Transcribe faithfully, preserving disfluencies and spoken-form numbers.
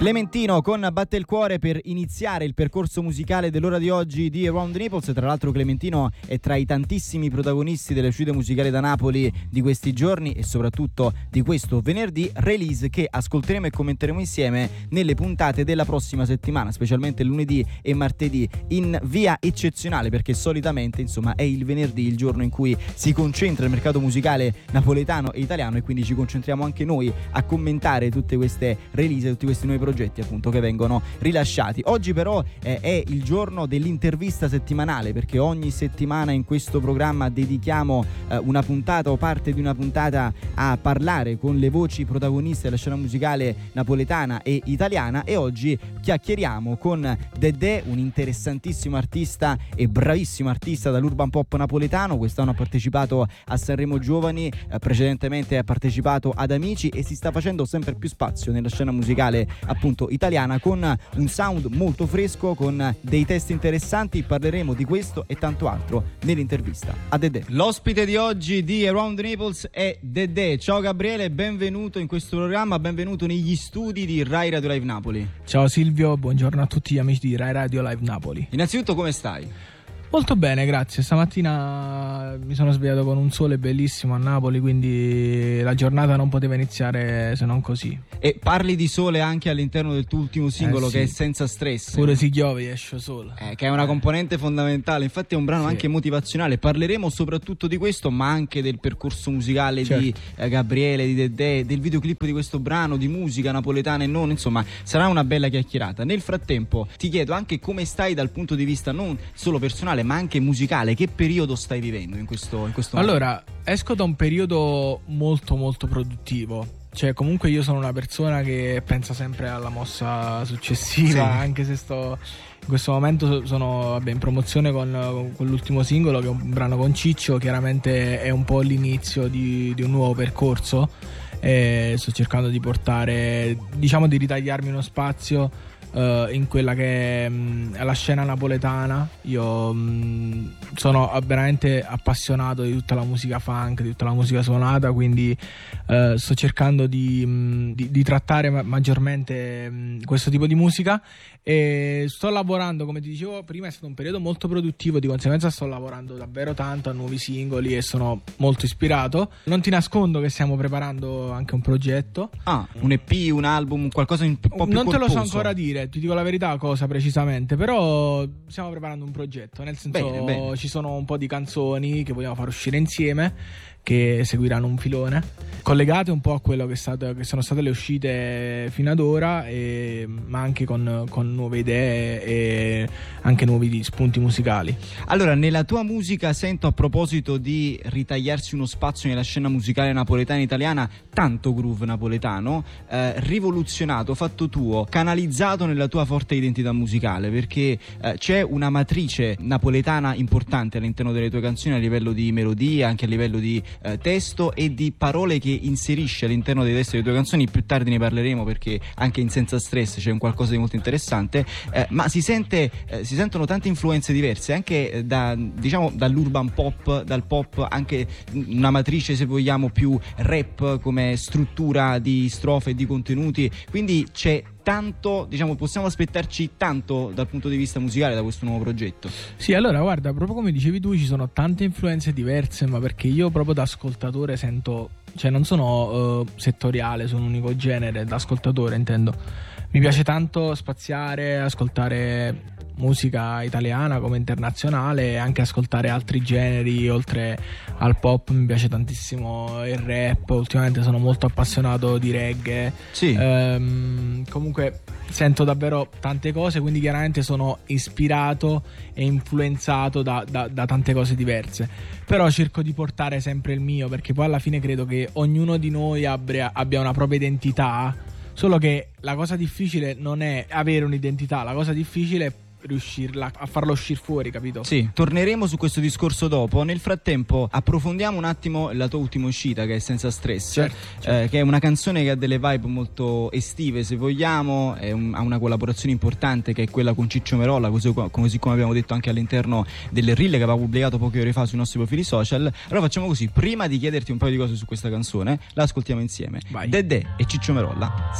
Clementino con Batte il cuore per iniziare il percorso musicale dell'ora di oggi di Around Naples. Tra l'altro Clementino è tra i tantissimi protagonisti delle uscite musicali da Napoli di questi giorni e soprattutto di questo venerdì, release che ascolteremo e commenteremo insieme nelle puntate della prossima settimana, specialmente lunedì e martedì, in via eccezionale, perché solitamente insomma è il venerdì il giorno in cui si concentra il mercato musicale napoletano e italiano, e quindi ci concentriamo anche noi a commentare tutte queste release, tutti questi nuovi progetti appunto che vengono rilasciati. Oggi però eh, è il giorno dell'intervista settimanale, perché ogni settimana in questo programma dedichiamo eh, una puntata o parte di una puntata a parlare con le voci protagoniste della scena musicale napoletana e italiana, e oggi chiacchieriamo con Dedè, un interessantissimo artista e bravissimo artista dall'urban pop napoletano. Quest'anno ha partecipato a Sanremo Giovani, eh, precedentemente ha partecipato ad Amici e si sta facendo sempre più spazio nella scena musicale appunto italiana, con un sound molto fresco, con dei testi interessanti. Parleremo di questo e tanto altro nell'intervista a Dedè. L'ospite di oggi di Around Naples è Dedè. Ciao Gabriele, benvenuto in questo programma, benvenuto negli studi di Rai Radio Live Napoli. Ciao Silvio, buongiorno a tutti gli amici di Rai Radio Live Napoli. Innanzitutto come stai? Molto bene, grazie. Stamattina mi sono svegliato con un sole bellissimo a Napoli, quindi la giornata non poteva iniziare se non così. E parli di sole anche all'interno del tuo ultimo singolo, eh sì, che è Senza Stress. Pure si piove esce sole. Eh, che è una componente fondamentale, infatti è un brano sì, anche motivazionale. Parleremo soprattutto di questo, ma anche del percorso musicale, certo, di eh, Gabriele, di Dedè, del videoclip di questo brano, di musica napoletana e non, insomma sarà una bella chiacchierata. Nel frattempo ti chiedo anche come stai dal punto di vista non solo personale ma anche musicale. Che periodo stai vivendo in questo, in questo momento? Allora, esco da un periodo molto molto produttivo. Cioè comunque io sono una persona che pensa sempre alla mossa successiva, sì, anche se sto in questo momento sono vabbè, in promozione con, con l'ultimo singolo, che è un brano con Ciccio. Chiaramente è un po' l'inizio di, di un nuovo percorso e sto cercando di portare, diciamo, di ritagliarmi uno spazio Uh, in quella che um, è la scena napoletana. Io um, sono veramente appassionato di tutta la musica funk, di tutta la musica suonata, quindi uh, sto cercando di, um, di, di trattare ma- maggiormente um, questo tipo di musica, e sto lavorando, come ti dicevo prima, è stato un periodo molto produttivo, di conseguenza sto lavorando davvero tanto a nuovi singoli e sono molto ispirato. Non ti nascondo che stiamo preparando anche un progetto. Ah, un E P, un album, qualcosa un po' più non corposo. Te lo so ancora dire, ti dico la verità cosa precisamente, però stiamo preparando un progetto, nel senso bene, bene. Ci sono un po' di canzoni che vogliamo far uscire insieme, che seguiranno un filone collegate un po' a quello che, è stato, che sono state le uscite fino ad ora, e, ma anche con, con nuove idee e anche nuovi spunti musicali. Allora, nella tua musica sento, a proposito di ritagliarsi uno spazio nella scena musicale napoletana e italiana, tanto groove napoletano, eh, rivoluzionato, fatto tuo, canalizzato nella tua forte identità musicale, perché eh, c'è una matrice napoletana importante all'interno delle tue canzoni, a livello di melodia, anche a livello di eh, testo e di parole che inserisci all'interno dei testi delle tue canzoni. Più tardi ne parleremo, perché anche in Senza Stress c'è un qualcosa di molto interessante, eh, ma si sente eh, si sentono tante influenze diverse anche da, diciamo, dall'urban pop, dal pop, anche una matrice, se vogliamo, più rap come struttura di strofe e di contenuti, quindi c'è tanto, diciamo, possiamo aspettarci tanto dal punto di vista musicale da questo nuovo progetto. Sì, allora guarda, proprio come dicevi tu, ci sono tante influenze diverse, ma perché io proprio da ascoltatore sento, cioè non sono uh, settoriale su un unico genere, da ascoltatore intendo. Mi piace tanto spaziare, ascoltare musica italiana come internazionale, e anche ascoltare altri generi oltre al pop. Mi piace tantissimo il rap, ultimamente sono molto appassionato di reggae, sì. ehm, comunque sento davvero tante cose, quindi chiaramente sono ispirato e influenzato da, da, da tante cose diverse, però cerco di portare sempre il mio, perché poi alla fine credo che ognuno di noi abbia, abbia una propria identità, solo che la cosa difficile non è avere un'identità, la cosa difficile è riuscirla a farlo uscire fuori, capito? Sì, torneremo su questo discorso dopo. Nel frattempo approfondiamo un attimo la tua ultima uscita, che è Senza Stress, certo, certo. Eh, che è una canzone che ha delle vibe molto estive, se vogliamo, è un, ha una collaborazione importante che è quella con Ciccio Merolla, così, così come abbiamo detto anche all'interno delle reel che aveva pubblicato poche ore fa sui nostri profili social. Allora facciamo così, prima di chiederti un paio di cose su questa canzone, la ascoltiamo insieme. Vai. Dedè e Ciccio Merolla,